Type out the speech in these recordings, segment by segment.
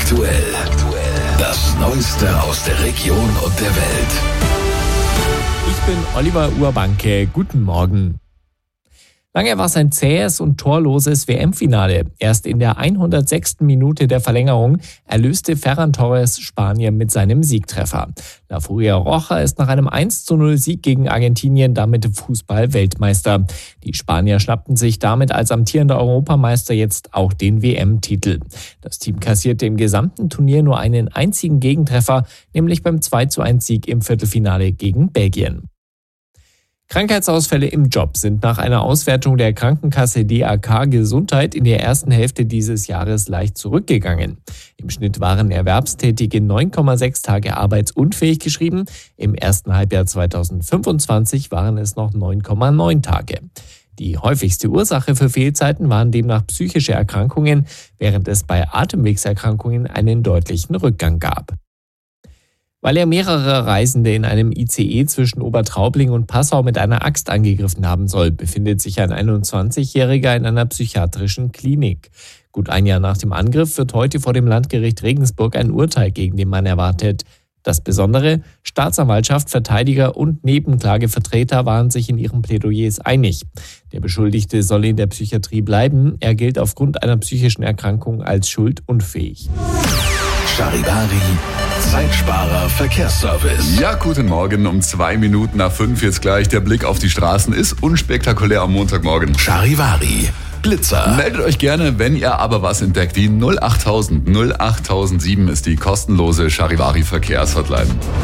Aktuell. Das Neueste aus der Region und der Welt. Ich bin Oliver Urbanke. Guten Morgen. Lange war es ein zähes und torloses WM-Finale. Erst in der 106. Minute der Verlängerung erlöste Ferran Torres Spanien mit seinem Siegtreffer. La Furia Roja ist nach einem 1:0-Sieg gegen Argentinien damit Fußball-Weltmeister. Die Spanier schnappten sich damit als amtierender Europameister jetzt auch den WM-Titel. Das Team kassierte im gesamten Turnier nur einen einzigen Gegentreffer, nämlich beim 2:1-Sieg im Viertelfinale gegen Belgien. Krankheitsausfälle im Job sind nach einer Auswertung der Krankenkasse DAK Gesundheit in der ersten Hälfte dieses Jahres leicht zurückgegangen. Im Schnitt waren Erwerbstätige 9,6 Tage arbeitsunfähig geschrieben. Im ersten Halbjahr 2025 waren es noch 9,9 Tage. Die häufigste Ursache für Fehlzeiten waren demnach psychische Erkrankungen, während es bei Atemwegserkrankungen einen deutlichen Rückgang gab. Weil er mehrere Reisende in einem ICE zwischen Obertraubling und Passau mit einer Axt angegriffen haben soll, befindet sich ein 21-Jähriger in einer psychiatrischen Klinik. Gut ein Jahr nach dem Angriff wird heute vor dem Landgericht Regensburg ein Urteil gegen den Mann erwartet. Das Besondere: Staatsanwaltschaft, Verteidiger und Nebenklagevertreter waren sich in ihren Plädoyers einig. Der Beschuldigte soll in der Psychiatrie bleiben. Er gilt aufgrund einer psychischen Erkrankung als schuldunfähig. Charivari, Zeitsparer Verkehrsservice. Ja, guten Morgen. Um 2 Minuten nach 5 jetzt gleich. Der Blick auf die Straßen ist unspektakulär am Montagmorgen. Charivari, Blitzer. Meldet euch gerne, wenn ihr aber was entdeckt. Die 08000 08007 ist die kostenlose Charivari Verkehrshotline.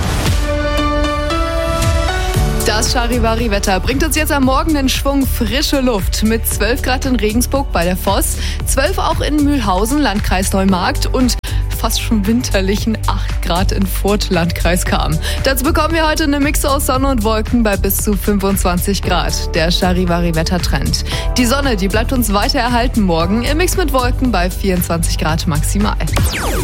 Das Charivari-Wetter bringt uns jetzt am Morgen in Schwung frische Luft mit 12 Grad in Regensburg bei der Voss, 12 auch in Mühlhausen, Landkreis Neumarkt und fast schon winterlichen 8 Grad in Furth, Landkreis Cham. Dazu bekommen wir heute eine Mix aus Sonne und Wolken bei bis zu 25 Grad. Der Charivari-Wettertrend. Die Sonne, die bleibt uns weiter erhalten morgen im Mix mit Wolken bei 24 Grad maximal.